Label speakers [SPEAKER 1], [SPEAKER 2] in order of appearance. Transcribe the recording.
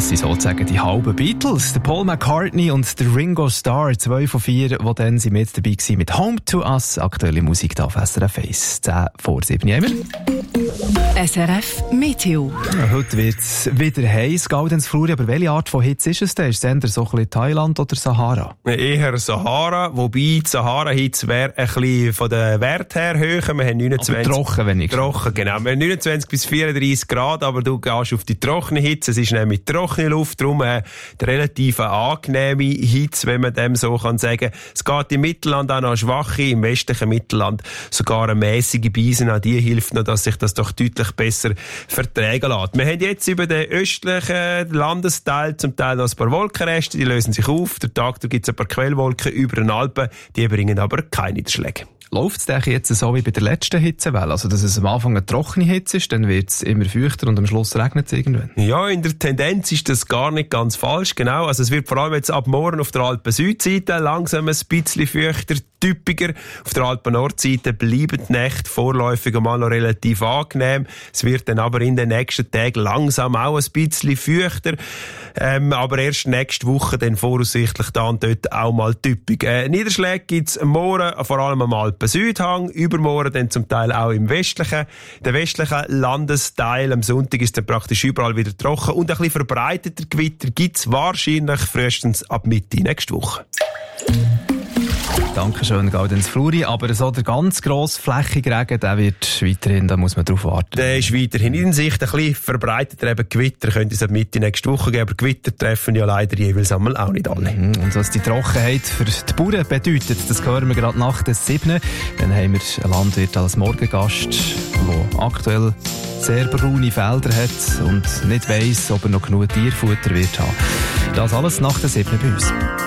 [SPEAKER 1] Das sind sozusagen die halben Beatles. Der Paul McCartney und der Ringo Starr, 2 von 4, die dann mit dabei waren mit «Home to Us». Aktuelle Musik da auf SRF 1. 10 vor 7 haben wir.
[SPEAKER 2] SRF Meteo.
[SPEAKER 1] Ja, heute wird es wieder heiß, Gaudenz-Fluri. Aber welche Art von Hitze ist es denn? Ist es eher so ein bisschen Thailand oder Sahara?
[SPEAKER 3] Eher Sahara, wobei die Sahara-Hitze wäre ein bisschen von den Wert her höher. Wir haben 29...
[SPEAKER 1] Aber trocken wenigstens.
[SPEAKER 3] Trocken, genau. Wir haben 29 bis 34 Grad, aber du gehst auf die trockene Hitze. Es ist nämlich trockene Luft, darum eine relativ angenehme Hitze, wenn man dem so kann sagen. Es geht im Mittelland auch noch schwache, im westlichen Mittelland sogar eine mäßige Beise. An die hilft noch, dass sich das doch deutlich besser vertragen lässt. Wir haben jetzt über den östlichen Landesteil zum Teil noch ein paar Wolkenreste, die lösen sich auf. Der Tag, da gibt es ein paar Quellwolken über den Alpen, die bringen aber keine Niederschläge.
[SPEAKER 1] Läuft es jetzt so wie bei der letzten Hitzewelle? Also, dass es am Anfang eine trockene Hitze ist, dann wird es immer feuchter und am Schluss regnet es irgendwann?
[SPEAKER 3] Ja, in der Tendenz ist das gar nicht ganz falsch, genau. Also, es wird vor allem jetzt ab morgen auf der Alpen-Südseite langsam ein bisschen feuchter, typischer. Auf der Alpen-Nordseite bleiben die Nächte vorläufig einmal noch relativ angenehm. Es wird dann aber in den nächsten Tagen langsam auch ein bisschen feuchter. Aber erst nächste Woche dann voraussichtlich da und dort auch mal typisch. Niederschläge gibt's morgen vor allem am Alpen-Südhang, übermorgen dann zum Teil auch im westlichen. Der westliche Landesteil am Sonntag ist dann praktisch überall wieder trocken und ein bisschen verbreiteter Gewitter gibt's wahrscheinlich frühestens ab Mitte nächste Woche.
[SPEAKER 1] Dankeschön, Gaudenz-Fluri. Aber so der ganz grossflächige Regen, der wird weiterhin, da muss man drauf warten.
[SPEAKER 3] Der ist weiterhin in Sicht. Ein bisschen verbreiteter eben Gewitter könnte es ab Mitte nächste Woche geben, aber Gewitter treffen ja leider jeweils einmal auch nicht alle.
[SPEAKER 1] Und was die Trockenheit für die Bauern bedeutet, das hören wir gerade nach der 7. Dann haben wir einen Landwirt als Morgengast, der aktuell sehr braune Felder hat und nicht weiss, ob er noch genug Tierfutter wird haben. Das alles nach der 7 bei uns.